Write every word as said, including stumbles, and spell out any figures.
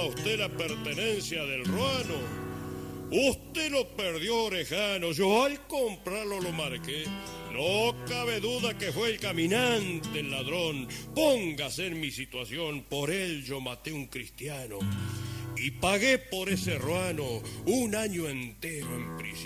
usted la pertenencia del ruano. Usted lo perdió, Orejano, yo al comprarlo lo marqué. No cabe duda que fue el caminante, el ladrón. Póngase en mi situación, por él yo maté un cristiano. Y pagué por ese ruano un año entero en prisión.